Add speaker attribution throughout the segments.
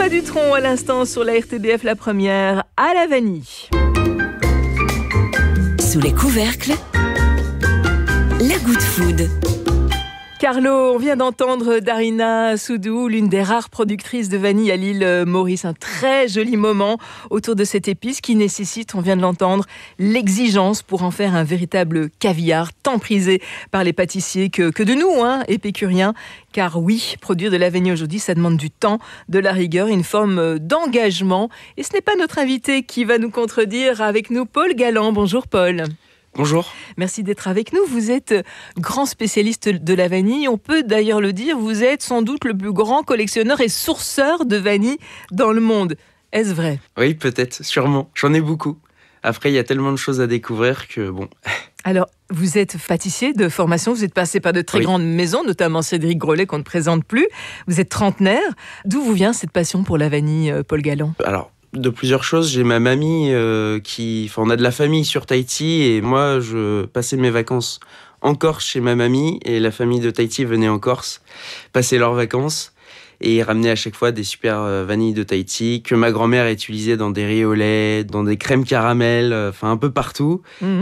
Speaker 1: Thomas Dutronc à l'instant sur la RTBF La Première, à la vanille.
Speaker 2: Sous les couvercles, la Good Food.
Speaker 1: Carlo, on vient d'entendre Darina Soudou, l'une des rares productrices de vanille à l'île Maurice. Un très joli moment autour de cette épice qui nécessite, on vient de l'entendre, l'exigence pour en faire un véritable caviar, tant prisé par les pâtissiers que de nous, épicuriens. Car oui, produire de la vanille aujourd'hui, ça demande du temps, de la rigueur, une forme d'engagement. Et ce n'est pas notre invité qui va nous contredire. Avec nous, Paul Galland. Bonjour Paul.
Speaker 3: Bonjour.
Speaker 1: Merci d'être avec nous. Vous êtes grand spécialiste de la vanille. On peut d'ailleurs le dire, vous êtes sans doute le plus grand collectionneur et sourceur de vanille dans le monde. Est-ce vrai ?
Speaker 3: Oui, peut-être, sûrement. J'en ai beaucoup. Après, il y a tellement de choses à découvrir que bon...
Speaker 1: Alors, vous êtes pâtissier de formation, vous êtes passé par de très grandes maisons, notamment Cédric Grolet, qu'on ne présente plus. Vous êtes trentenaire. D'où vous vient cette passion pour la vanille, Paul Galland ?
Speaker 3: Alors, de plusieurs choses. J'ai ma mamie on a de la famille sur Tahiti et moi, je passais mes vacances en Corse chez ma mamie et la famille de Tahiti venait en Corse passer leurs vacances et ramenait à chaque fois des super vanilles de Tahiti que ma grand-mère utilisait dans des riz au lait, dans des crèmes caramel, un peu partout.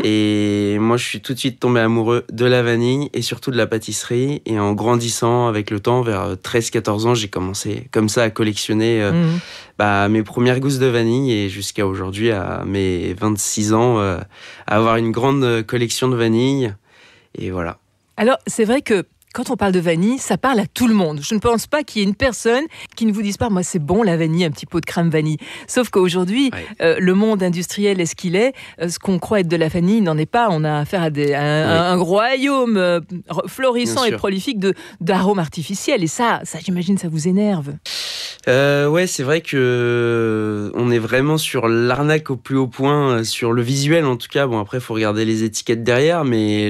Speaker 3: Et moi, je suis tout de suite tombé amoureux de la vanille et surtout de la pâtisserie. Et en grandissant avec le temps, vers 13-14 ans, j'ai commencé comme ça à collectionner mes premières gousses de vanille et jusqu'à aujourd'hui, à mes 26 ans, à avoir une grande collection de vanille. Et voilà.
Speaker 1: Alors, c'est vrai que quand on parle de vanille, ça parle à tout le monde. Je ne pense pas qu'il y ait une personne qui ne vous dise pas « moi c'est bon la vanille, un petit pot de crème vanille ». Sauf qu'aujourd'hui, le monde industriel est ce qu'il est. Ce qu'on croit être de la vanille n'en est pas. On a affaire à un royaume florissant et prolifique d'arômes artificiels. Et ça j'imagine, ça vous énerve.
Speaker 3: C'est vrai que on est vraiment sur l'arnaque au plus haut point, sur le visuel en tout cas. Bon, après, il faut regarder les étiquettes derrière, mais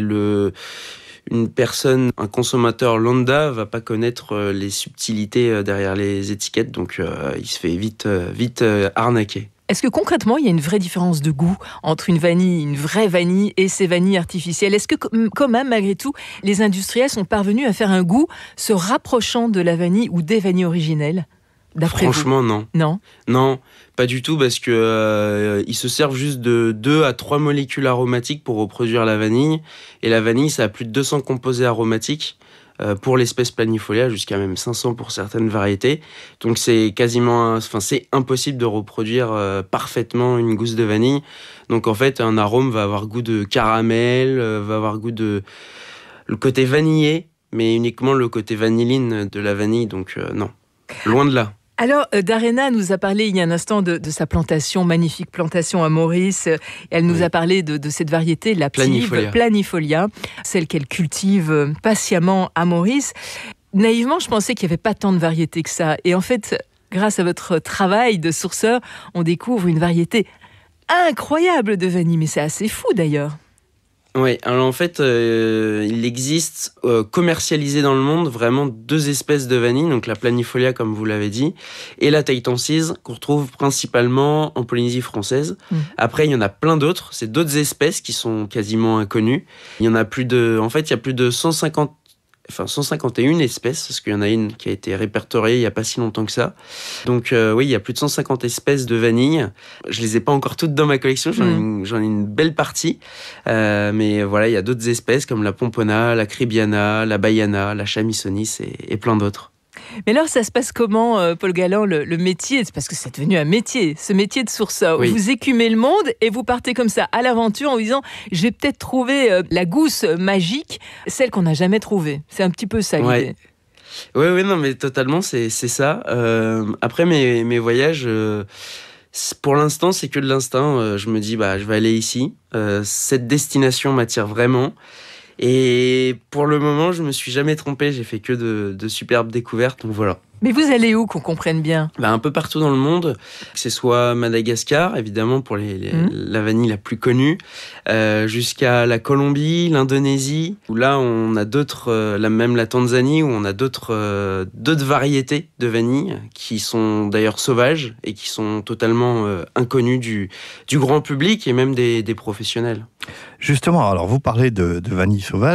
Speaker 3: une personne, un consommateur lambda va pas connaître les subtilités derrière les étiquettes, donc il se fait vite arnaquer.
Speaker 1: Est-ce que concrètement, il y a une vraie différence de goût entre une vraie vanille et ces vanilles artificielles ? Est-ce que quand même, malgré tout, les industriels sont parvenus à faire un goût se rapprochant de la vanille ou des vanilles originelles ?
Speaker 3: Franchement, non. Non, pas du tout, parce que ils se servent juste de 2 à 3 molécules aromatiques pour reproduire la vanille. Et la vanille, ça a plus de 200 composés aromatiques pour l'espèce planifolia, jusqu'à même 500 pour certaines variétés. Donc c'est c'est impossible de reproduire parfaitement une gousse de vanille. Donc en fait, un arôme va avoir goût de caramel, va avoir goût de le côté vanillé, mais uniquement le côté vanilline de la vanille. Donc non, loin de là.
Speaker 1: Alors, Darina nous a parlé il y a un instant de sa plantation, magnifique plantation à Maurice. Elle nous a parlé de cette variété, la planifolia, celle qu'elle cultive patiemment à Maurice. Naïvement, je pensais qu'il n'y avait pas tant de variétés que ça. Et en fait, grâce à votre travail de sourceur, on découvre une variété incroyable de vanille. Mais c'est assez fou d'ailleurs.
Speaker 3: Oui, alors en fait, il existe commercialisé dans le monde vraiment 2 espèces de vanille, donc la planifolia comme vous l'avez dit, et la tahitensise qu'on retrouve principalement en Polynésie française. Après, il y en a plein d'autres, c'est d'autres espèces qui sont quasiment inconnues. Il y a plus de 151 espèces, parce qu'il y en a une qui a été répertoriée il n'y a pas si longtemps que ça. Donc il y a plus de 150 espèces de vanille. Je ne les ai pas encore toutes dans ma collection, j'en ai une belle partie. Mais voilà, il y a d'autres espèces comme la pompona, la cribiana, la baiana, la chamisonis et plein d'autres.
Speaker 1: Mais alors, ça se passe comment, Paul Galland, le métier ? C'est parce que c'est devenu un métier, ce métier de sourceur. Oui. Vous écumez le monde et vous partez comme ça à l'aventure en vous disant « je vais peut-être trouver la gousse magique, celle qu'on n'a jamais trouvée ». C'est un petit peu ça l'idée.
Speaker 3: Oui, non, mais totalement, c'est ça. Après mes voyages, pour l'instant, c'est que de l'instinct. Je me dis, je vais aller ici. Cette destination m'attire vraiment. Et pour le moment, je me suis jamais trompé. J'ai fait que de superbes découvertes. Donc voilà.
Speaker 1: Mais vous allez où qu'on comprenne bien ?
Speaker 3: Un peu partout dans le monde, que ce soit Madagascar, évidemment, pour la vanille la plus connue, jusqu'à la Colombie, l'Indonésie, où là, on a d'autres, même la Tanzanie, où on a d'autres variétés de vanille qui sont d'ailleurs sauvages et qui sont totalement inconnues du grand public et même des professionnels.
Speaker 4: Justement, alors vous parlez de vanille sauvage, mais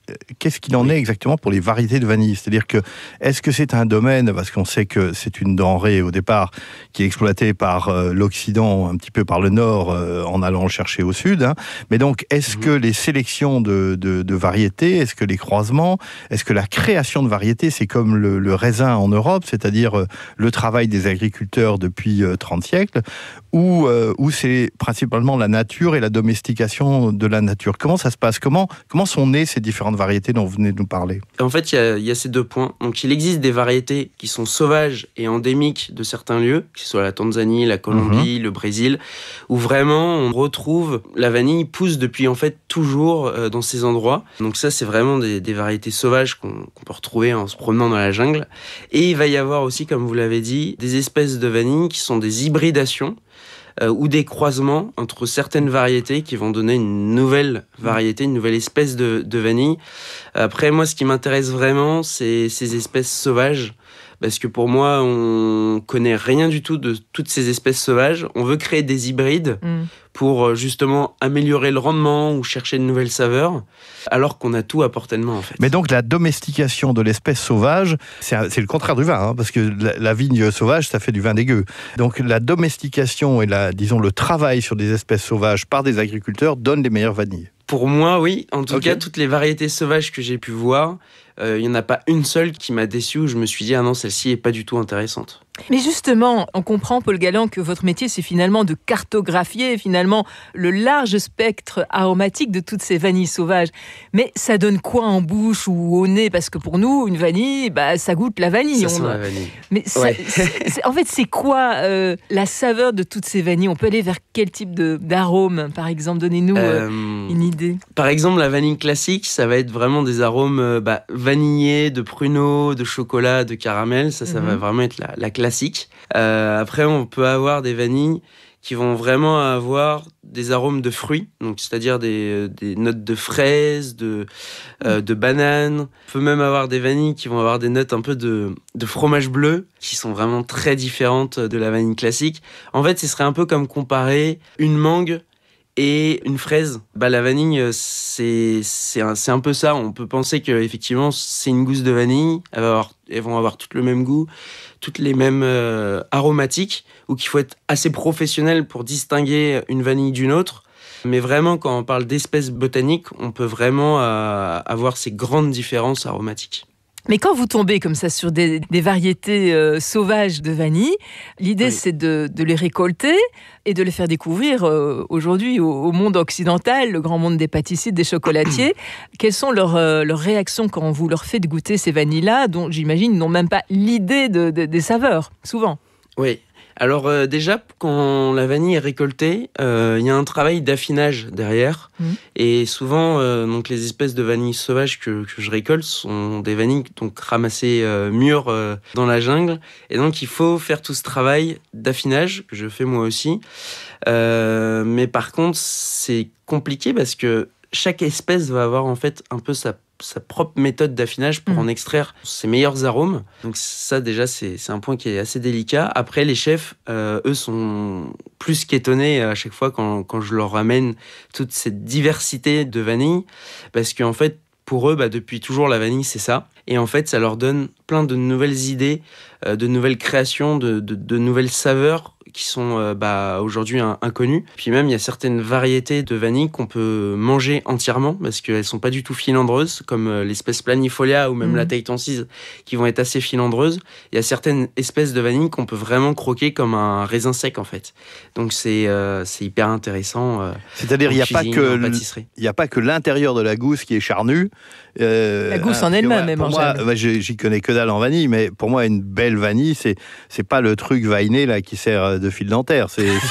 Speaker 4: qu'est-ce qu'il en est exactement pour les variétés de vanille ? C'est-à-dire que, est-ce que c'est un domaine, parce qu'on sait que c'est une denrée au départ qui est exploitée par l'Occident, un petit peu par le Nord, en allant le chercher au Sud, hein. Mais donc, est-ce que les sélections de variétés, est-ce que les croisements, est-ce que la création de variétés, c'est comme le raisin en Europe, c'est-à-dire le travail des agriculteurs depuis 30 siècles, ou c'est principalement la nature et la domestication de la nature ? Comment ça se passe ? Comment sont nées ces différentes variétés dont vous venez de nous parler ?
Speaker 3: En fait, il y a ces deux points. Donc, il existe des variétés qui sont sauvages et endémiques de certains lieux, que ce soit la Tanzanie, la Colombie, le Brésil, où vraiment on retrouve la vanille pousse depuis en fait toujours dans ces endroits. Donc ça, c'est vraiment des variétés sauvages qu'on peut retrouver en se promenant dans la jungle. Et il va y avoir aussi, comme vous l'avez dit, des espèces de vanille qui sont des hybridations ou des croisements entre certaines variétés qui vont donner une nouvelle variété, une nouvelle espèce de vanille. Après, moi, ce qui m'intéresse vraiment, c'est ces espèces sauvages. Parce que pour moi, on connaît rien du tout de toutes ces espèces sauvages. On veut créer des hybrides pour justement améliorer le rendement ou chercher de nouvelles saveurs, alors qu'on a tout à portée de main en fait.
Speaker 4: Mais donc la domestication de l'espèce sauvage, c'est le contraire du vin, hein, parce que la vigne sauvage, ça fait du vin dégueu. Donc la domestication et le travail sur des espèces sauvages par des agriculteurs donne les meilleures vanilles.
Speaker 3: Pour moi, oui. En tout cas, toutes les variétés sauvages que j'ai pu voir, il n'y en a pas une seule qui m'a déçu où je me suis dit « Ah non, celle-ci n'est pas du tout intéressante ».
Speaker 1: Mais justement, on comprend, Paul Galland, que votre métier, c'est finalement de cartographier finalement le large spectre aromatique de toutes ces vanilles sauvages. Mais ça donne quoi en bouche ou au nez ? Parce que pour nous, une vanille, ça goûte la vanille.
Speaker 3: Ça sent la vanille.
Speaker 1: Mais en fait, c'est quoi la saveur de toutes ces vanilles ? On peut aller vers quel type d'arôme, par exemple ? Donnez-nous une idée.
Speaker 3: Par exemple, la vanille classique, ça va être vraiment des arômes vanillés, de pruneau, de chocolat, de caramel. Ça va vraiment être la classique. Après, on peut avoir des vanilles qui vont vraiment avoir des arômes de fruits, donc c'est-à-dire des notes de fraises, de bananes. On peut même avoir des vanilles qui vont avoir des notes un peu de fromage bleu, qui sont vraiment très différentes de la vanille classique. En fait, ce serait un peu comme comparer une mangue et une fraise. La vanille, c'est un peu ça. On peut penser qu'effectivement, c'est une gousse de vanille. Elles vont avoir toutes le même goût, toutes les mêmes aromatiques, ou qu'il faut être assez professionnel pour distinguer une vanille d'une autre. Mais vraiment, quand on parle d'espèces botaniques, on peut vraiment avoir ces grandes différences aromatiques.
Speaker 1: Mais quand vous tombez comme ça sur des variétés sauvages de vanille, l'idée c'est de les récolter et de les faire découvrir aujourd'hui au monde occidental, le grand monde des pâtissiers, des chocolatiers. Quelles sont leurs réactions quand vous leur faites goûter ces vanilles-là, dont j'imagine ils n'ont même pas l'idée des saveurs, souvent ?
Speaker 3: Oui. Alors déjà, quand la vanille est récoltée, il y a un travail d'affinage derrière. Et souvent, donc les espèces de vanille sauvages que je récolte sont des vanilles donc ramassées mûres dans la jungle. Et donc, il faut faire tout ce travail d'affinage, que je fais moi aussi. Mais par contre, c'est compliqué parce que chaque espèce va avoir en fait un peu sa propre méthode d'affinage pour en extraire ses meilleurs arômes. Donc ça, déjà, c'est un point qui est assez délicat. Après, les chefs, eux, sont plus qu'étonnés à chaque fois quand je leur ramène toute cette diversité de vanille. Parce qu'en fait, pour eux, depuis toujours, la vanille, c'est ça. Et en fait, ça leur donne plein de nouvelles idées, de nouvelles créations, de nouvelles saveurs qui sont aujourd'hui inconnues. Puis même, il y a certaines variétés de vanille qu'on peut manger entièrement parce qu'elles ne sont pas du tout filandreuses, comme l'espèce planifolia ou même la tahitensise, qui vont être assez filandreuses. Il y a certaines espèces de vanille qu'on peut vraiment croquer comme un raisin sec, en fait. Donc, c'est hyper intéressant.
Speaker 4: C'est-à-dire, il n'y a pas que l'intérieur de la gousse qui est charnu.
Speaker 1: La gousse en elle-même, même en
Speaker 4: général. Moi, j'y connais que dalle en vanille, mais pour moi, une belle vanille, c'est pas le truc vainé là qui sert de fil dentaire.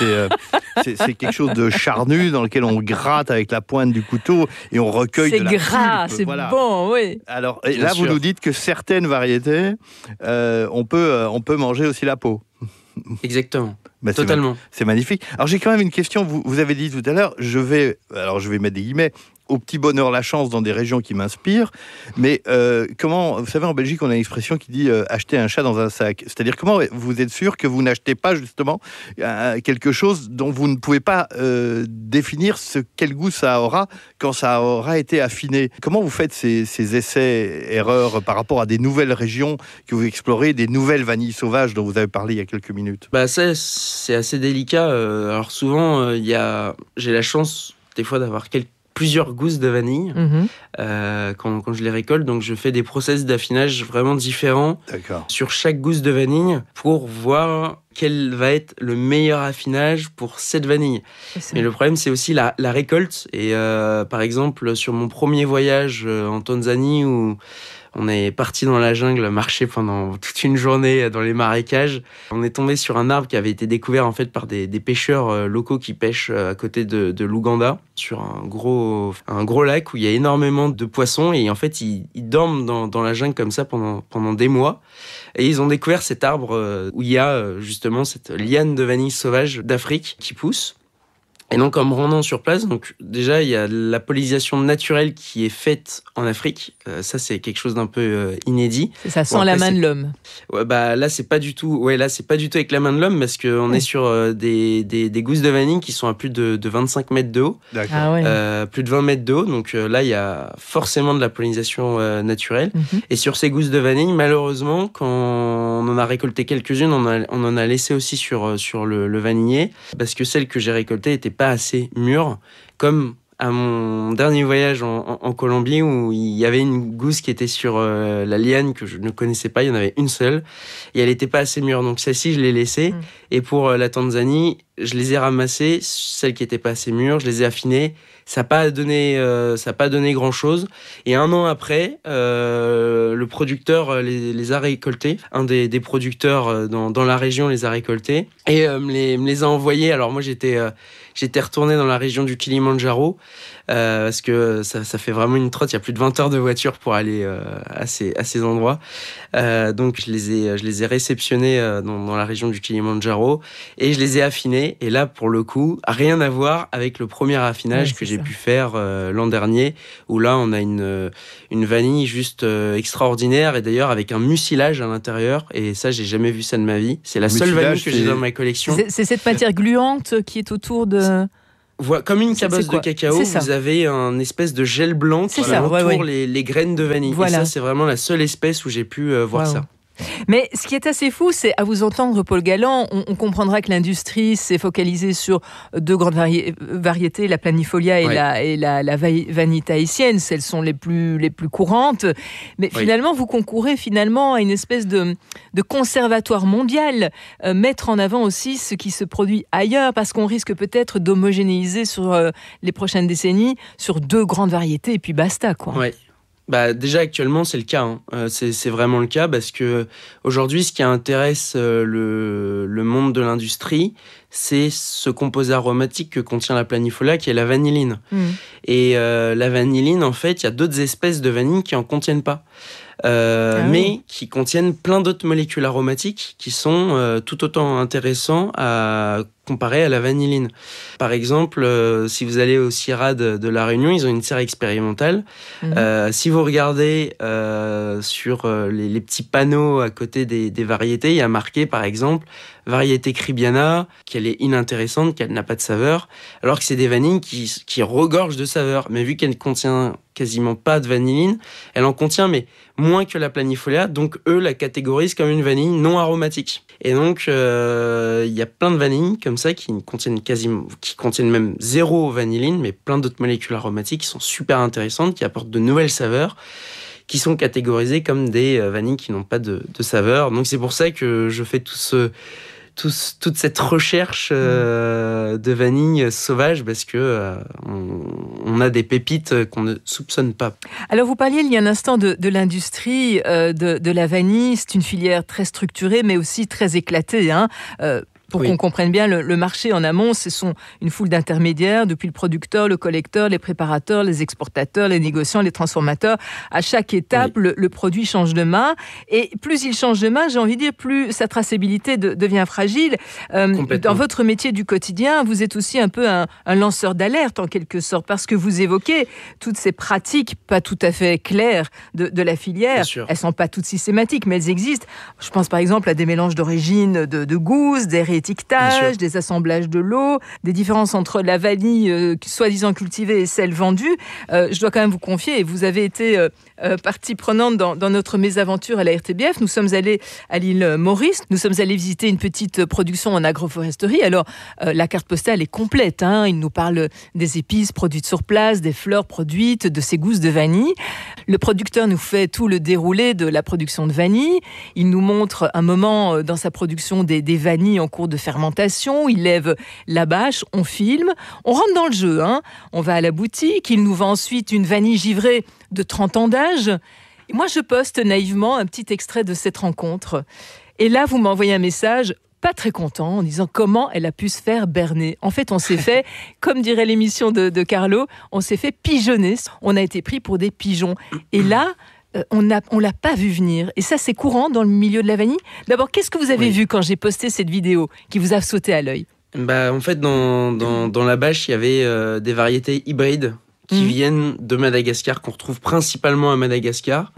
Speaker 4: C'est quelque chose de charnu dans lequel on gratte avec la pointe du couteau et on recueille de la pulpe.
Speaker 1: C'est gras, c'est bon, oui.
Speaker 4: Alors là, vous nous dites que certaines variétés, on peut manger aussi la peau.
Speaker 3: Exactement. Totalement.
Speaker 4: C'est magnifique. Alors j'ai quand même une question. Vous avez dit tout à l'heure, je vais mettre des guillemets, au petit bonheur la chance dans des régions qui m'inspirent. Mais comment, vous savez, en Belgique, on a une expression qui dit acheter un chat dans un sac. C'est-à-dire, comment vous êtes sûr que vous n'achetez pas justement quelque chose dont vous ne pouvez pas définir quel goût ça aura quand ça aura été affiné? Comment vous faites ces essais-erreurs par rapport à des nouvelles régions que vous explorez, des nouvelles vanilles sauvages dont vous avez parlé il y a quelques minutes?
Speaker 3: Ça, c'est assez délicat. Alors souvent, j'ai la chance des fois d'avoir plusieurs gousses de vanille quand je les récolte. Donc je fais des process d'affinage vraiment différents sur chaque gousse de vanille pour voir quel va être le meilleur affinage pour cette vanille. Mais le problème, c'est aussi la récolte. Et par exemple, sur mon premier voyage en Tanzanie, où on est parti dans la jungle, marcher pendant toute une journée dans les marécages. On est tombé sur un arbre qui avait été découvert en fait par des pêcheurs locaux qui pêchent à côté de l'Ouganda, sur un gros lac où il y a énormément de poissons. Et en fait, ils dorment dans la jungle comme ça pendant des mois. Et ils ont découvert cet arbre où il y a justement cette liane de vanille sauvage d'Afrique qui pousse. Et donc, en me rendant sur place, donc déjà, il y a la pollinisation naturelle qui est faite en Afrique. Ça, c'est quelque chose d'un peu inédit.
Speaker 1: C'est ça, sans la main de l'homme.
Speaker 3: Ouais, là, c'est pas du tout. Ouais, là, c'est pas du tout avec la main de l'homme, parce qu'on est sur des gousses de vanille qui sont à plus de 25 mètres de haut.
Speaker 4: D'accord.
Speaker 1: Ah ouais.
Speaker 3: Plus de 20 mètres de haut. Donc là, il y a forcément de la pollinisation naturelle. Et sur ces gousses de vanille, malheureusement, quand on en a récolté quelques-unes, on en a laissé aussi sur le vanillier, parce que celles que j'ai récoltées étaient pas assez mûre, comme à mon dernier voyage en Colombie où il y avait une gousse qui était sur la liane que je ne connaissais pas, il y en avait une seule et elle n'était pas assez mûre, donc celle-ci je l'ai laissée. Et pour la Tanzanie, je les ai ramassées, celles qui n'étaient pas assez mûres, je les ai affinées. Ça n'a pas donné grand-chose. Et un an après, le producteur les a récoltés. Un des producteurs dans la région les a récoltés et me les a envoyés. Alors moi, j'étais retourné dans la région du Kilimandjaro parce que ça fait vraiment une trotte. Il y a plus de 20 heures de voiture pour aller à ces endroits. Donc je les ai réceptionnés dans la région du Kilimandjaro et je les ai affinés. Et là, pour le coup, rien à voir avec le premier affinage que j'ai pu faire l'an dernier, où là, on a une vanille juste extraordinaire et d'ailleurs avec un mucilage à l'intérieur. Et ça, j'ai jamais vu ça de ma vie. C'est la seule vanille que j'ai dans ma collection.
Speaker 1: C'est cette matière gluante qui est autour de...
Speaker 3: Comme une cabosse de cacao, vous avez un espèce de gel blanc qui entoure les graines de vanille. Voilà. Et ça, c'est vraiment la seule espèce où j'ai pu voir ça.
Speaker 1: Mais ce qui est assez fou, c'est à vous entendre, Paul Galland, on comprendra que l'industrie s'est focalisée sur deux grandes variétés, la planifolia et la vanille tahitienne. Celles sont les plus courantes. Mais finalement, vous concourez à une espèce de conservatoire mondial, mettre en avant aussi ce qui se produit ailleurs, parce qu'on risque peut-être d'homogénéiser sur les prochaines décennies sur deux grandes variétés et puis basta, quoi.
Speaker 3: Ouais. Déjà actuellement c'est le cas, c'est vraiment le cas parce que aujourd'hui ce qui intéresse le monde de l'industrie, c'est ce composé aromatique que contient la planifolia qui est la vanilline. Et la vanilline, en fait, il y a d'autres espèces de vanille qui en contiennent pas. Mais qui contiennent plein d'autres molécules aromatiques qui sont tout autant intéressants à comparer à la vanilline. Par exemple, si vous allez au CIRAD de La Réunion, ils ont une serre expérimentale. Si vous regardez sur les petits panneaux à côté des variétés, il y a marqué par exemple variété Cribiana, qu'elle est inintéressante, qu'elle n'a pas de saveur, alors que c'est des vanilles qui regorgent de saveur. Mais vu qu'elle ne contient quasiment pas de vanilline, elle en contient mais moins que la planifolia, donc eux la catégorisent comme une vanille non aromatique. Et donc il y a plein de vanilles comme ça qui contiennent même zéro vanilline, mais plein d'autres molécules aromatiques qui sont super intéressantes, qui apportent de nouvelles saveurs, qui sont catégorisées comme des vanilles qui n'ont pas de saveur. Donc c'est pour ça que je fais toute cette recherche de vanille sauvage, parce que on a des pépites qu'on ne soupçonne pas.
Speaker 1: Alors vous parliez il y a un instant de l'industrie de la vanille. C'est une filière très structurée mais aussi très éclatée, hein. Pour qu'on comprenne bien, le marché en amont, ce sont une foule d'intermédiaires, depuis le producteur, le collecteur, les préparateurs, les exportateurs, les négociants, les transformateurs. À chaque étape, le produit change de main. Et plus il change de main, j'ai envie de dire, plus sa traçabilité devient fragile. Dans votre métier du quotidien, vous êtes aussi un peu un lanceur d'alerte, en quelque sorte, parce que vous évoquez toutes ces pratiques pas tout à fait claires de la filière. Elles ne sont pas toutes systématiques, mais elles existent. Je pense par exemple à des mélanges d'origine de gousses, des réétiquetages, des assemblages de l'eau, des différences entre la vanille soi-disant cultivée et celle vendue. Je dois quand même vous confier, et vous avez été partie prenante dans notre mésaventure à la RTBF. Nous sommes allés à l'île Maurice, nous sommes allés visiter une petite production en agroforesterie. Alors, la carte postale est complète, hein. Il nous parle des épices produites sur place, des fleurs produites, de ses gousses de vanille. Le producteur nous fait tout le déroulé de la production de vanille. Il nous montre un moment dans sa production des vanilles en cours de fermentation. Il lève la bâche, on filme, on rentre dans le jeu, hein. On va à la boutique, il nous vend ensuite une vanille givrée de 30 ans d'âge. Et moi, je poste naïvement un petit extrait de cette rencontre. Et là, vous m'envoyez un message pas très content en disant comment elle a pu se faire berner. En fait, on s'est fait, comme dirait l'émission de Carlo, on s'est fait pigeonner. On a été pris pour des pigeons. Et là, on l'a pas vu venir. Et ça, c'est courant dans le milieu de la vanille. D'abord, qu'est-ce que vous avez vu quand j'ai posté cette vidéo qui vous a sauté à l'œil ?
Speaker 3: En fait, dans la bâche, il y avait des variétés hybrides qui viennent de Madagascar, qu'on retrouve principalement à Madagascar.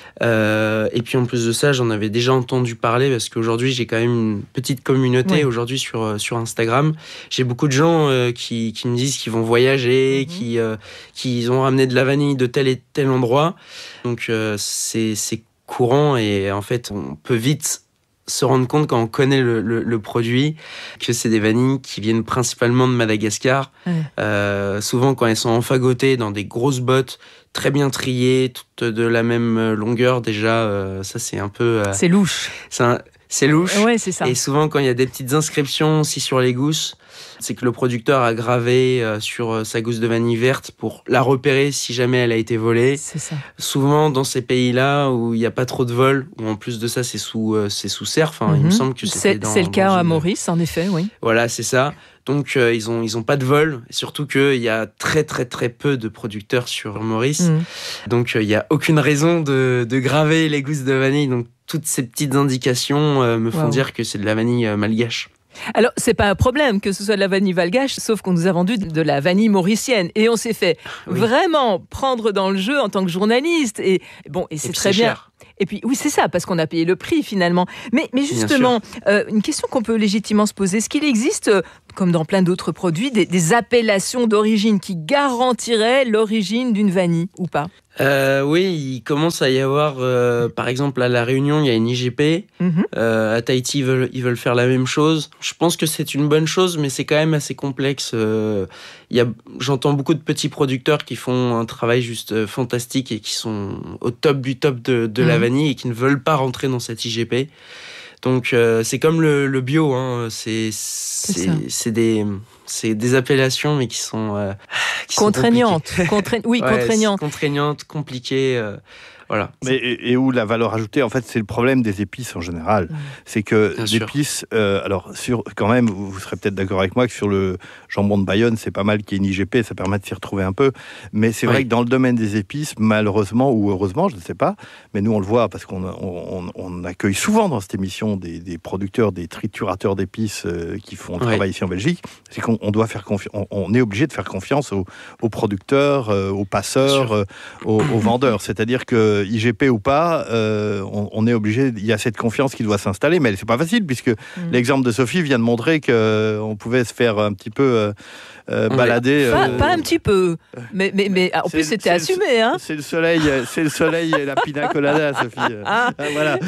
Speaker 3: Et puis en plus de ça, j'en avais déjà entendu parler parce qu'aujourd'hui, j'ai quand même une petite communauté aujourd'hui sur Instagram. J'ai beaucoup de gens qui me disent qu'ils vont voyager, qu'ils ont ramené de la vanille de tel et tel endroit. Donc c'est courant et en fait, on peut vite se rendre compte quand on connaît le produit que c'est des vanilles qui viennent principalement de Madagascar. Souvent quand elles sont enfagotées dans des grosses bottes très bien triées, toutes de la même longueur déjà, ça c'est un peu...
Speaker 1: c'est louche.
Speaker 3: C'est louche.
Speaker 1: Ouais, c'est ça.
Speaker 3: Et souvent quand il y a des petites inscriptions aussi sur les gousses, c'est que le producteur a gravé sur sa gousse de vanille verte pour la repérer si jamais elle a été volée.
Speaker 1: C'est ça.
Speaker 3: Souvent, dans ces pays-là où il n'y a pas trop de vols, où en plus de ça, c'est sous serre. Enfin, il me semble que
Speaker 1: c'est le cas à Maurice, en effet, oui.
Speaker 3: Voilà, c'est ça. Donc, ils ont pas de vol. Surtout qu'il y a très, très, très peu de producteurs sur Maurice. Donc, il n'y a aucune raison de graver les gousses de vanille. Donc, toutes ces petites indications me font dire que c'est de la vanille malgache.
Speaker 1: Alors, c'est pas un problème que ce soit de la vanille malgache, sauf qu'on nous a vendu de la vanille mauricienne. Et on s'est fait vraiment prendre dans le jeu en tant que journaliste. Et c'est très bien. Cher. Et puis, oui, c'est ça, parce qu'on a payé le prix, finalement. Mais justement, une question qu'on peut légitimement se poser, est-ce qu'il existe, comme dans plein d'autres produits, des appellations d'origine qui garantiraient l'origine d'une vanille, ou pas ?
Speaker 3: Oui, il commence à y avoir, par exemple, à La Réunion, il y a une IGP. À Tahiti, ils veulent faire la même chose. Je pense que c'est une bonne chose, mais c'est quand même assez complexe. J'entends beaucoup de petits producteurs qui font un travail juste fantastique et qui sont au top du top de la vanille et qui ne veulent pas rentrer dans cette IGP. Donc, c'est comme le bio, hein. C'est des appellations, mais qui sont
Speaker 1: contraignantes. Contraignantes.
Speaker 3: Contraignantes, compliquées. Voilà.
Speaker 4: Mais et où la valeur ajoutée, en fait, c'est le problème des épices en général. C'est que l'épice, quand même, vous serez peut-être d'accord avec moi que sur le jambon de Bayonne, c'est pas mal qu'il y ait une IGP, ça permet de s'y retrouver un peu. Mais c'est vrai que dans le domaine des épices, malheureusement ou heureusement, je ne sais pas, mais nous on le voit parce qu'on accueille souvent dans cette émission des producteurs, des triturateurs d'épices qui font le travail ici en Belgique. C'est qu'on doit faire on est obligé de faire confiance aux producteurs, aux passeurs, aux vendeurs. C'est-à-dire que IGP ou pas, on est obligé, il y a cette confiance qui doit s'installer, mais c'est pas facile puisque l'exemple de Sophie vient de montrer qu'on pouvait se faire un petit peu balader.
Speaker 1: Pas un petit peu, mais en plus c'était assumé. Hein.
Speaker 4: C'est le soleil et la pina colada, Sophie. Voilà.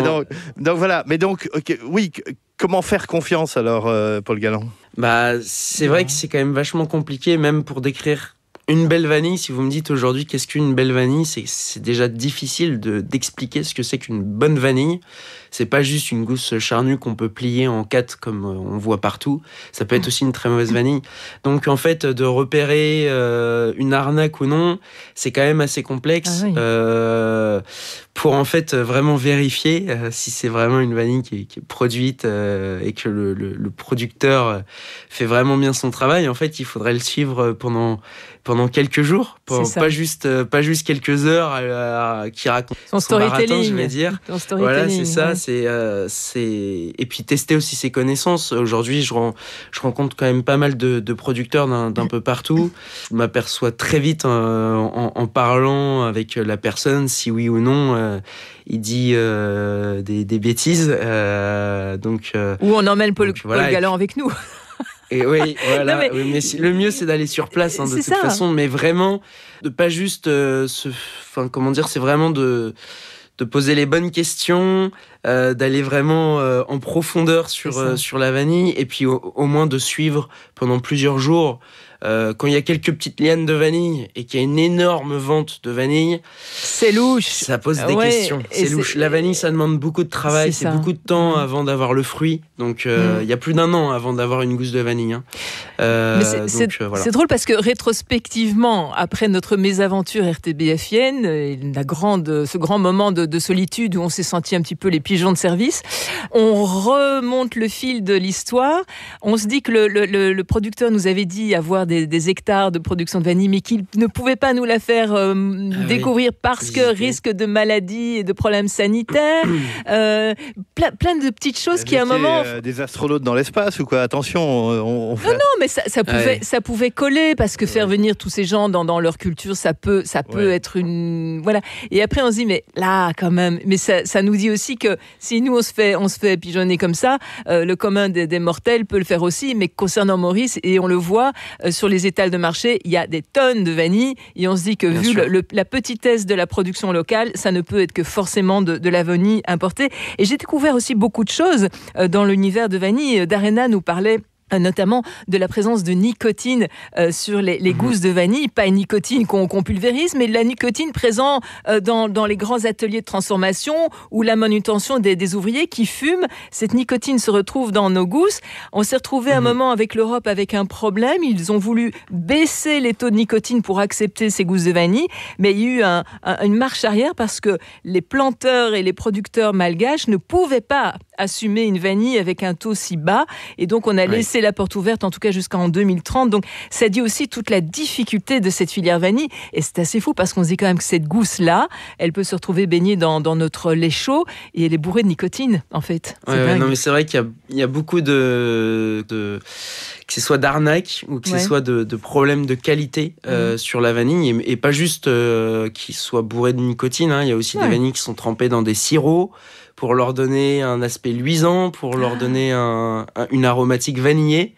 Speaker 4: Mais donc, oui, comment faire confiance alors, Paul Galland ?
Speaker 3: C'est vrai que c'est quand même vachement compliqué, même pour décrire Une belle vanille, si vous me dites aujourd'hui qu'est-ce qu'une belle vanille, c'est déjà difficile d'expliquer ce que c'est qu'une bonne vanille. C'est pas juste une gousse charnue qu'on peut plier en 4 comme on voit partout. Ça peut être aussi une très mauvaise vanille. Donc en fait, de repérer une arnaque ou non, c'est quand même assez complexe.
Speaker 1: Ah oui.
Speaker 3: Pour en fait vraiment vérifier si c'est vraiment une vanille qui est produite et que le producteur fait vraiment bien son travail. En fait, il faudrait le suivre pendant quelques jours, pas juste quelques heures qui raconte son marathon, je vais dire. Voilà, c'est ça. Ouais. Et puis tester aussi ses connaissances. Aujourd'hui, je rencontre quand même pas mal de producteurs d'un peu partout. Je m'aperçois très vite en parlant avec la personne si oui ou non il dit des bêtises.
Speaker 1: Ou on emmène Paul Galland avec nous.
Speaker 3: Et oui, voilà. Mais le mieux, c'est d'aller sur place, de toute façon. Mais vraiment, de pas juste c'est vraiment de poser les bonnes questions, d'aller vraiment en profondeur sur la vanille, et puis au moins de suivre pendant plusieurs jours. Quand il y a quelques petites lianes de vanille et qu'il y a une énorme vente de vanille,
Speaker 1: c'est louche.
Speaker 3: Ça pose des questions. C'est louche. La vanille, ça demande beaucoup de travail, c'est beaucoup de temps avant d'avoir le fruit. Donc, il y a plus d'un an avant d'avoir une gousse de vanille.
Speaker 1: Mais c'est drôle parce que rétrospectivement, après notre mésaventure RTBFienne, ce grand moment de solitude où on s'est senti un petit peu les pigeons de service, on remonte le fil de l'histoire. On se dit que le producteur nous avait dit avoir des hectares de production de vanille, mais qu'il ne pouvait pas nous la faire découvrir parce que risque de maladies et de problèmes sanitaires. Plein de petites choses qui à un moment...
Speaker 4: des astronautes dans l'espace ou quoi? Attention,
Speaker 1: Non, mais ça pouvait coller parce que faire venir tous ces gens dans leur culture, ça peut être une... Voilà. Et après, on se dit, mais là, quand même... Mais ça nous dit aussi que si nous, on se fait pigeonner comme ça, le commun des mortels peut le faire aussi, mais concernant Maurice, et on le voit, sur les étals de marché, il y a des tonnes de vanille, et on se dit que vu la petitesse de la production locale, ça ne peut être que forcément de la vanille importée. Et j'ai découvert aussi beaucoup de choses dans l'univers de vanille. Darena nous parlait notamment de la présence de nicotine sur les gousses de vanille, pas une nicotine qu'on pulvérise, mais de la nicotine présente dans les grands ateliers de transformation ou la manutention des ouvriers qui fument. Cette nicotine se retrouve dans nos gousses. On s'est retrouvé un moment avec l'Europe avec un problème. Ils ont voulu baisser les taux de nicotine pour accepter ces gousses de vanille, mais il y a eu une marche arrière parce que les planteurs et les producteurs malgaches ne pouvaient pas assumer une vanille avec un taux si bas, et donc on a laissé la porte ouverte, en tout cas jusqu'en 2030. Donc ça dit aussi toute la difficulté de cette filière vanille, et c'est assez fou parce qu'on se dit quand même que cette gousse-là, elle peut se retrouver baignée dans notre lait chaud, et elle est bourrée de nicotine, en fait.
Speaker 3: Non, mais c'est vrai qu'il y a beaucoup de que ce soit d'arnaque ou que ce soit de problèmes de qualité sur la vanille, et pas juste qu'ils soient bourrés de nicotine. Il y a aussi des vanilles qui sont trempées dans des sirops pour leur donner un aspect luisant, pour leur donner une aromatique vanillée,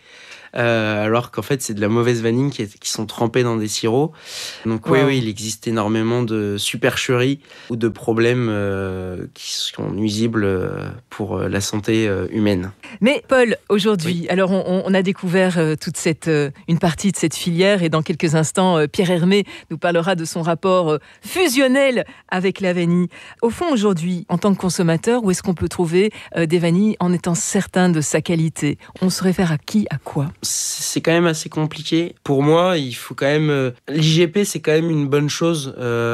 Speaker 3: alors qu'en fait c'est de la mauvaise vanille qui sont trempées dans des sirops. Donc oui, il existe énormément de supercheries ou de problèmes qui sont nuisibles pour la santé humaine.
Speaker 1: Mais Paul, aujourd'hui, alors on a découvert toute une partie de cette filière, et dans quelques instants, Pierre Hermé nous parlera de son rapport fusionnel avec la vanille. Au fond, aujourd'hui, en tant que consommateur, où est-ce qu'on peut trouver des vanilles en étant certain de sa qualité? On se réfère à qui, à quoi?
Speaker 3: C'est quand même assez compliqué. Pour moi, il faut quand même... L'IGP, c'est quand même une bonne chose.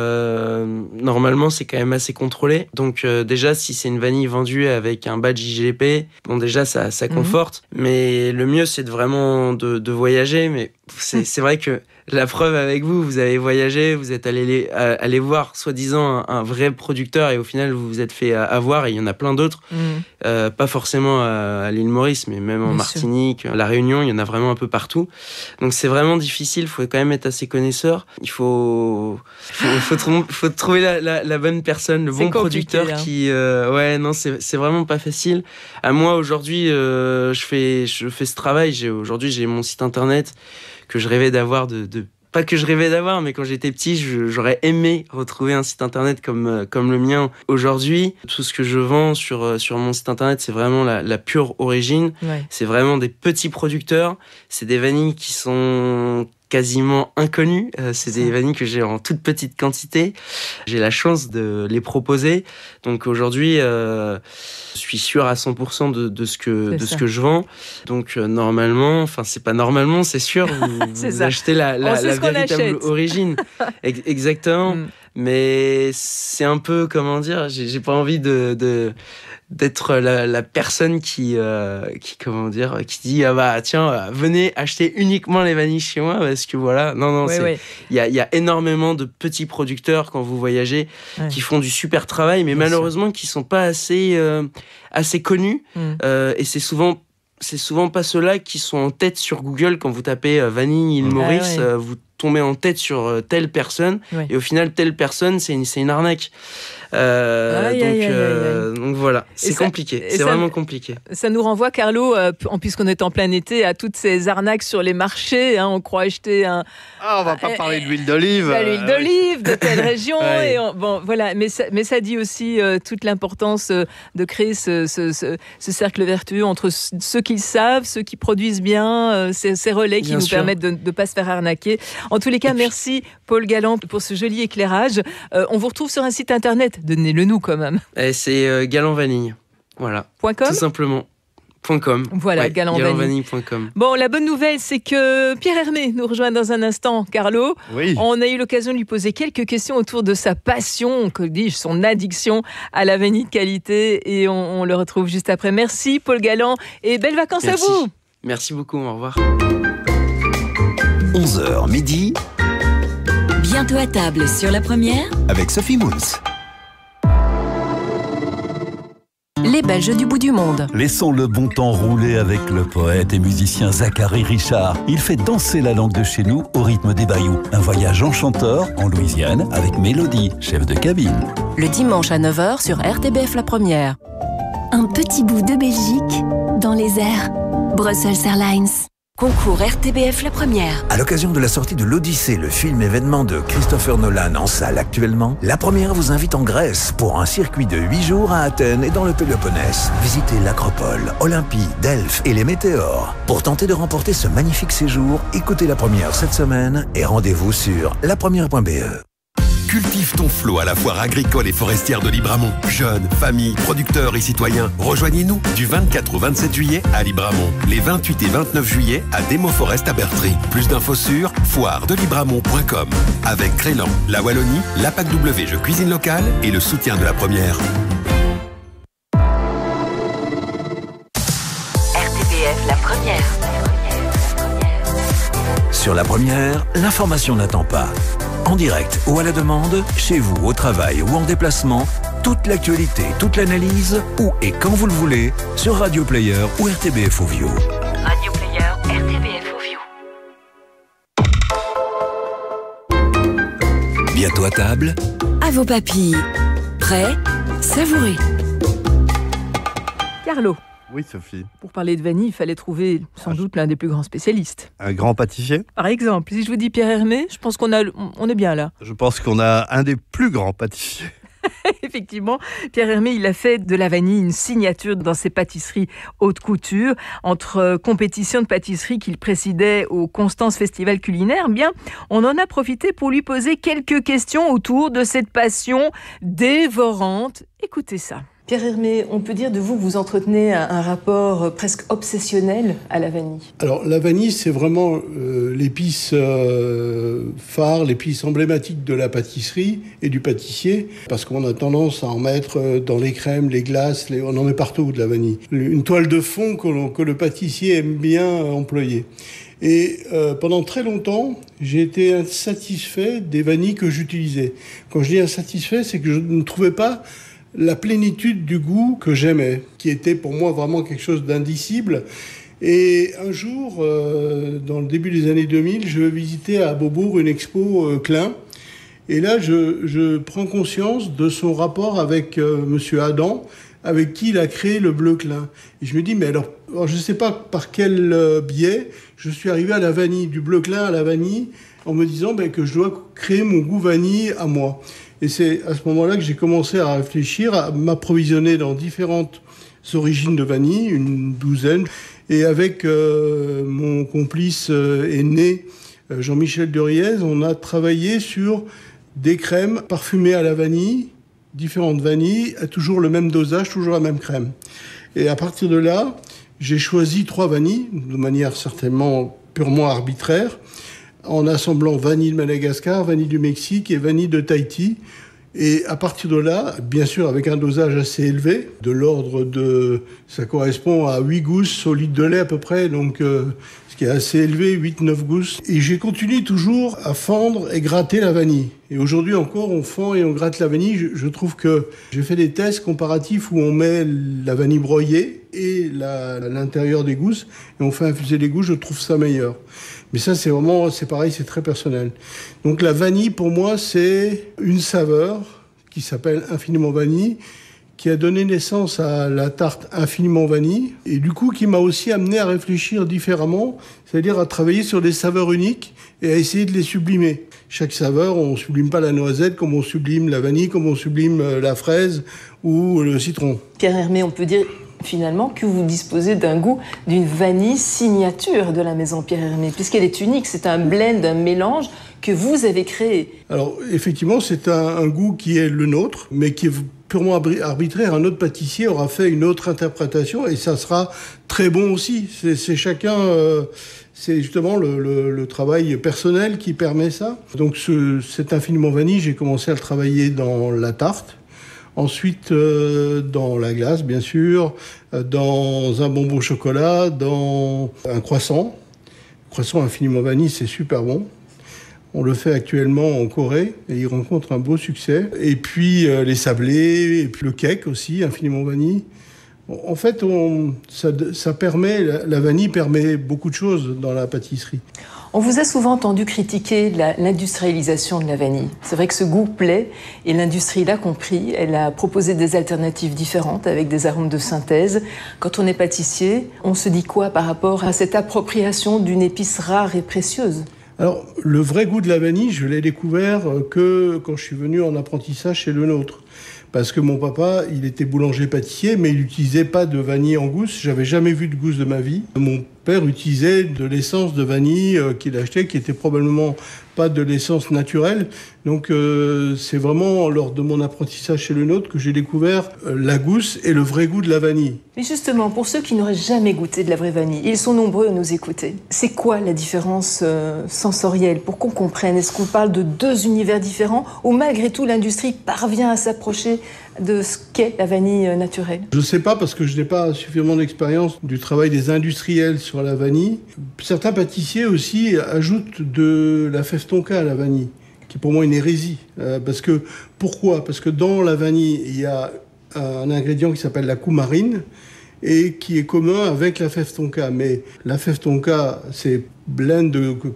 Speaker 3: Normalement, c'est quand même assez contrôlé. Donc déjà, si c'est une vanille vendue avec un badge IGP, bon déjà, ça conforte. Mais le mieux, c'est vraiment de voyager. Mais c'est vrai que la preuve avec vous avez voyagé, vous êtes allé voir soi-disant un vrai producteur, et au final vous vous êtes fait avoir, et il y en a plein d'autres, pas forcément à l'île Maurice, mais même en Martinique, La Réunion, il y en a vraiment un peu partout. Donc c'est vraiment difficile, il faut quand même être assez connaisseur, il faut trouver la bonne personne, le bon producteur qui... c'est vraiment pas facile. À moi aujourd'hui, je fais ce travail, aujourd'hui j'ai mon site internet que je rêvais d'avoir, pas que je rêvais d'avoir, mais quand j'étais petit, j'aurais aimé retrouver un site internet comme le mien aujourd'hui. Tout ce que je vends sur mon site internet, c'est vraiment la pure origine. C'est vraiment des petits producteurs. C'est des vanilles qui sont quasiment inconnues. C'est des vanilles que j'ai en toute petite quantité. J'ai la chance de les proposer. Donc aujourd'hui, je suis sûr à 100% de ce que je vends. Donc normalement, enfin c'est pas normalement, c'est sûr, vous achetez la véritable origine. Exactement. Mais c'est un peu, comment dire, j'ai pas envie d'être la personne qui dit ah bah tiens, venez acheter uniquement les vanilles chez moi parce que voilà. Non, il y a énormément de petits producteurs quand vous voyagez qui font du super travail, mais malheureusement qui sont pas assez connus. Et c'est souvent pas ceux-là qui sont en tête sur Google quand vous tapez vanille île Maurice. Vous tombez en tête sur telle personne et au final telle personne c'est une arnaque. Donc voilà, c'est compliqué, c'est vraiment compliqué.
Speaker 1: Ça nous renvoie, Carlo, puisqu'on est en plein été, à toutes ces arnaques sur les marchés. On croit acheter
Speaker 4: on va pas parler de l'huile d'olive.
Speaker 1: L'huile d'olive de telle région. Bon, voilà, mais ça dit aussi toute l'importance de créer ce cercle vertueux entre ceux qui savent, ceux qui produisent bien, ces relais qui nous permettent de ne pas se faire arnaquer. En tous les cas, merci Paul Galland pour ce joli éclairage. On vous retrouve sur un site internet. Donnez-le nous quand même.
Speaker 3: C'est Galland Vanille. Voilà.
Speaker 1: .com ?
Speaker 3: Tout simplement. .com.
Speaker 1: Voilà, gallandvanille.com. Bon, la bonne nouvelle, c'est que Pierre Hermé nous rejoint dans un instant. Carlo, on a eu l'occasion de lui poser quelques questions autour de sa passion, que dis-je, son addiction à la vanille de qualité. Et on le retrouve juste après. Merci Paul Galland et belles vacances à vous.
Speaker 3: Merci beaucoup, au revoir.
Speaker 5: 11h midi.
Speaker 2: Bientôt à table sur La Première
Speaker 5: avec Sophie Moons.
Speaker 2: Les Belges du bout du monde.
Speaker 6: Laissons le bon temps rouler avec le poète et musicien Zachary Richard. Il fait danser la langue de chez nous au rythme des bayous. Un voyage enchanteur en Louisiane avec Mélodie, chef de cabine.
Speaker 2: Le dimanche à 9h sur RTBF La Première. Un petit bout de Belgique dans les airs. Brussels Airlines. Concours RTBF La Première.
Speaker 5: À l'occasion de la sortie de l'Odyssée, le film événement de Christopher Nolan en salle actuellement, La Première vous invite en Grèce pour un circuit de 8 jours à Athènes et dans le Péloponnèse. Visitez l'Acropole, Olympie, Delphes et les Météores. Pour tenter de remporter ce magnifique séjour, écoutez La Première cette semaine et rendez-vous sur lapremière.be.
Speaker 7: Cultive ton flot à la foire agricole et forestière de Libramont. Jeunes, familles, producteurs et citoyens, rejoignez-nous du 24 au 27 juillet à Libramont. Les 28 et 29 juillet à Demo Forest à Bertry. Plus d'infos sur foiredelibramont.com. Avec Crélan, la Wallonie, la PAC W Jeux Cuisine Locale et le soutien de La Première.
Speaker 2: RTBF La Première.
Speaker 5: Sur La Première, l'information n'attend pas. En direct ou à la demande, chez vous, au travail ou en déplacement, toute l'actualité, toute l'analyse, où et quand vous le voulez, sur Radio Player ou RTBF Audio.
Speaker 2: Radio Player, RTBF Audio.
Speaker 5: Bientôt à table.
Speaker 2: À vos papilles. Prêts ? Savourez.
Speaker 1: Carlo.
Speaker 4: Oui, Sophie.
Speaker 1: Pour parler de vanille, il fallait trouver sans doute l'un des plus grands spécialistes.
Speaker 4: Un grand pâtissier ?
Speaker 1: Par exemple, si je vous dis Pierre Hermé, je pense on est bien là.
Speaker 4: Je pense qu'on a un des plus grands pâtissiers.
Speaker 1: Effectivement, Pierre Hermé, il a fait de la vanille une signature dans ses pâtisseries haute couture. Entre compétitions de pâtisserie qu'il présidait au Constance Festival culinaire, bien, on en a profité pour lui poser quelques questions autour de cette passion dévorante. Écoutez ça. Pierre Hermé, on peut dire de vous que vous entretenez un rapport presque obsessionnel à la vanille.
Speaker 8: Alors la vanille, c'est vraiment l'épice phare, l'épice emblématique de la pâtisserie et du pâtissier, parce qu'on a tendance à en mettre dans les crèmes, les glaces, on en met partout de la vanille. Une toile de fond que le pâtissier aime bien employer. Et pendant très longtemps, j'ai été insatisfait des vanilles que j'utilisais. Quand je dis insatisfait, c'est que je ne trouvais pas la plénitude du goût que j'aimais, qui était pour moi vraiment quelque chose d'indicible. Et un jour, dans le début des années 2000, je visitais à Beaubourg une expo Klein. Et là, je prends conscience de son rapport avec Monsieur Adam, avec qui il a créé le Bleu Klein. Et je me dis, mais alors je ne sais pas par quel biais, je suis arrivé à la vanille, du Bleu Klein à la vanille, en me disant que je dois créer mon goût vanille à moi. Et c'est à ce moment-là que j'ai commencé à réfléchir, à m'approvisionner dans différentes origines de vanille, une douzaine. Et avec mon complice est née Jean-Michel Duriez, on a travaillé sur des crèmes parfumées à la vanille, différentes vanilles, à toujours le même dosage, toujours la même crème. Et à partir de là, j'ai choisi 3 vanilles, de manière certainement purement arbitraire, en assemblant vanille de Madagascar, vanille du Mexique et vanille de Tahiti. Et à partir de là, bien sûr avec un dosage assez élevé, de l'ordre de... ça correspond à 8 gousses au litre de lait à peu près, donc ce qui est assez élevé, 8-9 gousses. Et j'ai continué toujours à fendre et gratter la vanille. Et aujourd'hui encore, on fend et on gratte la vanille. Je trouve que j'ai fait des tests comparatifs où on met la vanille broyée et l'intérieur des gousses, et on fait infuser les gousses, je trouve ça meilleur. Mais ça, c'est pareil, c'est très personnel. Donc la vanille, pour moi, c'est une saveur qui s'appelle Infiniment Vanille, qui a donné naissance à la tarte Infiniment Vanille, et du coup, qui m'a aussi amené à réfléchir différemment, c'est-à-dire à travailler sur des saveurs uniques et à essayer de les sublimer. Chaque saveur, on sublime pas la noisette comme on sublime la vanille, comme on sublime la fraise ou le citron.
Speaker 1: Pierre Hermé, on peut dire finalement que vous disposez d'un goût d'une vanille signature de la maison Pierre Hermé, puisqu'elle est unique, c'est un blend, un mélange que vous avez créé. Alors effectivement, c'est un goût qui est le nôtre, mais qui est purement arbitraire. Un autre pâtissier aura fait une autre interprétation et ça sera très bon aussi. C'est chacun... c'est justement le travail personnel qui permet ça. Donc cet Infiniment Vanille, j'ai commencé à le travailler dans la tarte. Ensuite, dans la glace, bien sûr, dans un bonbon au chocolat, dans un croissant. Croissant Infiniment Vanille, c'est super bon. On le fait actuellement en Corée et il rencontre un beau succès. Et puis les sablés, et puis le cake aussi, Infiniment Vanille. En fait, ça permet, la vanille permet beaucoup de choses dans la pâtisserie. On vous a souvent entendu critiquer l'industrialisation de la vanille. C'est vrai que ce goût plaît et l'industrie l'a compris. Elle a proposé des alternatives différentes avec des arômes de synthèse. Quand on est pâtissier, on se dit quoi par rapport à cette appropriation d'une épice rare et précieuse ?
Speaker 8: Alors, le vrai goût de la vanille, je l'ai découvert que quand je suis venu en apprentissage chez le nôtre. Parce que mon papa, il était boulanger-pâtissier, mais il n'utilisait pas de vanille en gousse. J'avais jamais vu de gousse de ma vie. Mon père utilisait de l'essence de vanille qu'il achetait, qui était probablement pas de l'essence naturelle. Donc c'est vraiment lors de mon apprentissage chez le nôtre que j'ai découvert la gousse et le vrai goût de la vanille.
Speaker 1: Mais justement, pour ceux qui n'auraient jamais goûté de la vraie vanille, ils sont nombreux à nous écouter. C'est quoi la différence sensorielle pour qu'on comprenne ? Est-ce qu'on parle de 2 univers différents ou malgré tout l'industrie parvient à s'approcher de ce qu'est la vanille naturelle ?
Speaker 8: Je ne sais pas parce que je n'ai pas suffisamment d'expérience du travail des industriels sur la vanille. Certains pâtissiers aussi ajoutent de la fève tonka à la vanille, qui est pour moi une hérésie. Pourquoi ? Parce que dans la vanille, il y a un ingrédient qui s'appelle la coumarine et qui est commun avec la fève tonka. Mais la fève tonka, c'est plein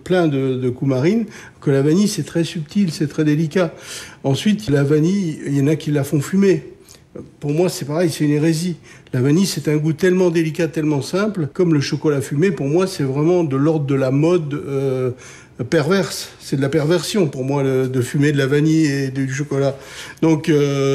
Speaker 8: de coumarine, que la vanille, c'est très subtil, c'est très délicat. Ensuite, la vanille, il y en a qui la font fumer. Pour moi, c'est pareil, c'est une hérésie. La vanille, c'est un goût tellement délicat, tellement simple, comme le chocolat fumé. Pour moi, c'est vraiment de l'ordre de la mode perverse. C'est de la perversion, pour moi, de fumer de la vanille et du chocolat. Donc,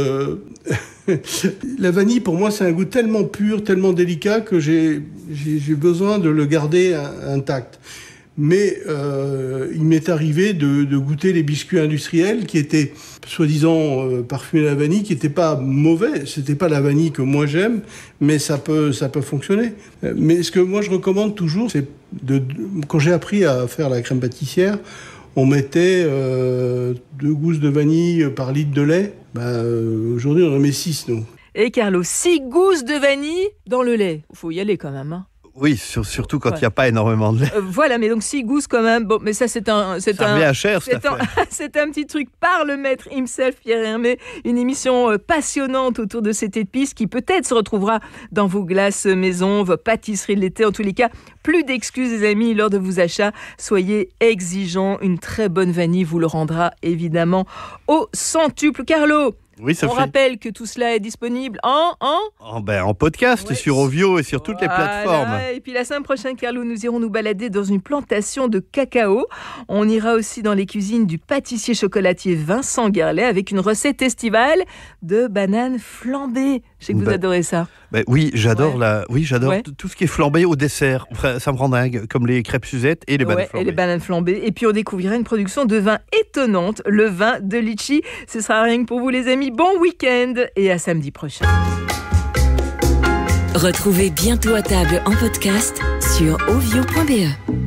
Speaker 8: la vanille, pour moi, c'est un goût tellement pur, tellement délicat que j'ai besoin de le garder intact. Mais il m'est arrivé de goûter les biscuits industriels qui étaient soi-disant parfumés à la vanille, qui n'étaient pas mauvais. C'était pas la vanille que moi j'aime, mais ça peut fonctionner. Mais ce que moi je recommande toujours, c'est quand j'ai appris à faire la crème pâtissière, on mettait 2 gousses de vanille par litre de lait. Aujourd'hui, on en met 6, nous.
Speaker 1: Et Carlo, 6 gousses de vanille dans le lait. Il faut y aller quand même, hein.
Speaker 4: Oui, surtout quand il n'y a pas énormément de lait.
Speaker 1: Voilà, mais donc 6 gousses quand même. Bon, mais ça, c'est un petit truc par le maître himself, Pierre Hermé. Une émission passionnante autour de cette épice qui peut-être se retrouvera dans vos glaces maison, vos pâtisseries de l'été. En tous les cas, plus d'excuses, les amis, lors de vos achats. Soyez exigeants. Une très bonne vanille vous le rendra évidemment au centuple. Carlo,
Speaker 4: oui, Sophie.
Speaker 1: On rappelle que tout cela est disponible en
Speaker 4: podcast, ouais, sur Ovio et sur
Speaker 1: voilà,
Speaker 4: toutes les plateformes.
Speaker 1: Et puis la semaine prochaine, Carlo, nous irons nous balader dans une plantation de cacao. On ira aussi dans les cuisines du pâtissier chocolatier Vincent Guerlet avec une recette estivale de bananes flambées. Je sais que vous adorez ça.
Speaker 4: Oui, j'adore tout ce qui est flambé au dessert. Ça me rend dingue, comme les crêpes Suzette et les bananes flambées.
Speaker 1: Et les bananes flambées. Et puis on découvrira une production de vin étonnante, le vin de litchi. Ce sera rien que pour vous les amis. Bon week-end et à samedi prochain.
Speaker 2: Retrouvez Bientôt à table en podcast sur ovio.be.